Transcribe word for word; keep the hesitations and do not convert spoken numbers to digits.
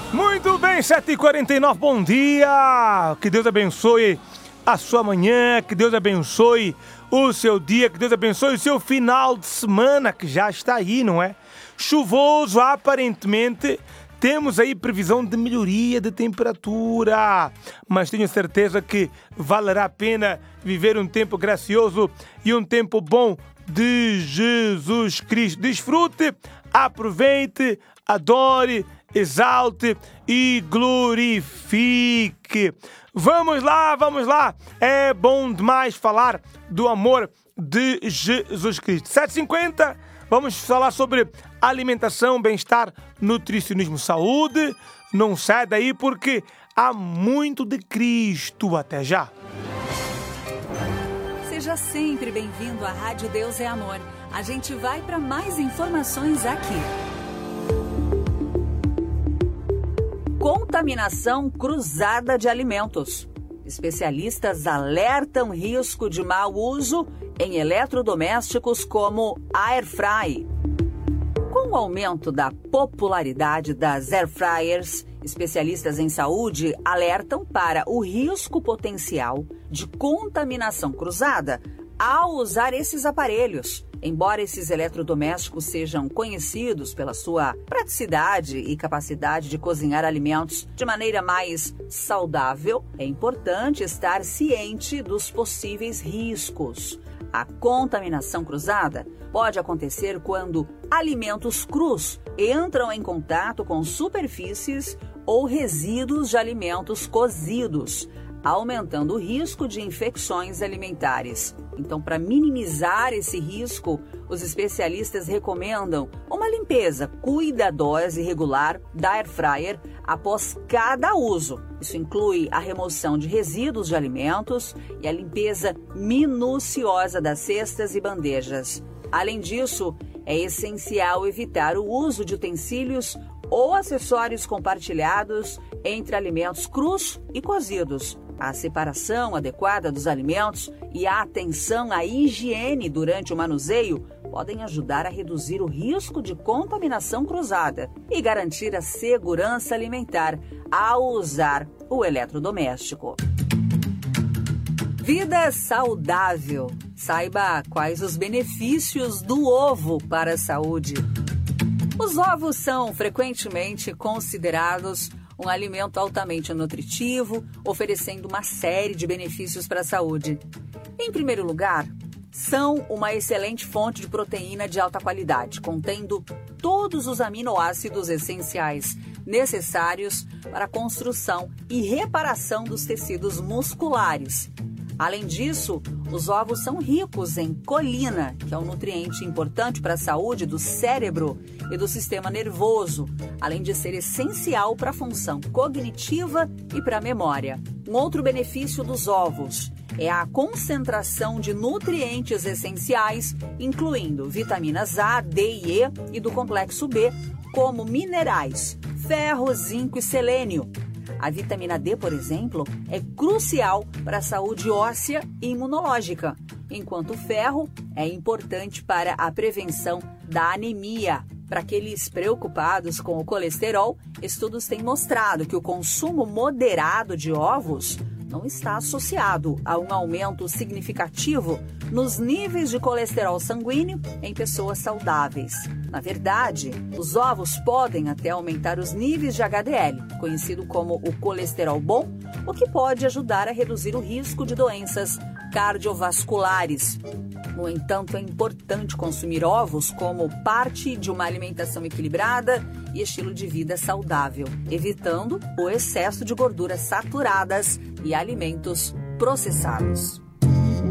Muito bem, sete e quarenta e nove, bom dia! Que Deus abençoe a sua manhã, que Deus abençoe o seu dia, que Deus abençoe o seu final de semana, que já está aí, não é? Chuvoso, aparentemente, temos aí previsão de melhoria de temperatura, mas tenho certeza que valerá a pena viver um tempo gracioso e um tempo bom de Jesus Cristo. Desfrute, aproveite, adore, exalte e glorifique. Vamos lá, vamos lá. É bom demais falar do amor de Jesus Cristo. sete e cinquenta, vamos falar sobre alimentação, bem-estar, nutricionismo, saúde. Não sai daí porque há muito de Cristo. Até já. Seja sempre bem-vindo à Rádio Deus é Amor. A gente vai para mais informações aqui. Contaminação cruzada de alimentos. Especialistas alertam risco de mau uso em eletrodomésticos como air fry. Com o aumento da popularidade das air fryers, especialistas em saúde alertam para o risco potencial de contaminação cruzada ao usar esses aparelhos. Embora esses eletrodomésticos sejam conhecidos pela sua praticidade e capacidade de cozinhar alimentos de maneira mais saudável, é importante estar ciente dos possíveis riscos. A contaminação cruzada pode acontecer quando alimentos crus entram em contato com superfícies ou resíduos de alimentos cozidos, aumentando o risco de infecções alimentares. Então, para minimizar esse risco, os especialistas recomendam uma limpeza cuidadosa e regular da air fryer após cada uso. Isso inclui a remoção de resíduos de alimentos e a limpeza minuciosa das cestas e bandejas. Além disso, é essencial evitar o uso de utensílios ou acessórios compartilhados entre alimentos crus e cozidos. A separação adequada dos alimentos e a atenção à higiene durante o manuseio podem ajudar a reduzir o risco de contaminação cruzada e garantir a segurança alimentar ao usar o eletrodoméstico. Vida saudável. Saiba quais os benefícios do ovo para a saúde. Os ovos são frequentemente considerados um alimento altamente nutritivo, oferecendo uma série de benefícios para a saúde. Em primeiro lugar, são uma excelente fonte de proteína de alta qualidade, contendo todos os aminoácidos essenciais necessários para a construção e reparação dos tecidos musculares. Além disso, os ovos são ricos em colina, que é um nutriente importante para a saúde do cérebro e do sistema nervoso, além de ser essencial para a função cognitiva e para a memória. Um outro benefício dos ovos é a concentração de nutrientes essenciais, incluindo vitaminas A, D e E e do complexo B, como minerais, ferro, zinco e selênio. A vitamina D, por exemplo, é crucial para a saúde óssea e imunológica, enquanto o ferro é importante para a prevenção da anemia. Para aqueles preocupados com o colesterol, estudos têm mostrado que o consumo moderado de ovos não está associado a um aumento significativo nos níveis de colesterol sanguíneo em pessoas saudáveis. Na verdade, os ovos podem até aumentar os níveis de H D L, conhecido como o colesterol bom, o que pode ajudar a reduzir o risco de doenças cardiovasculares. No entanto, é importante consumir ovos como parte de uma alimentação equilibrada e estilo de vida saudável, evitando o excesso de gorduras saturadas e alimentos processados.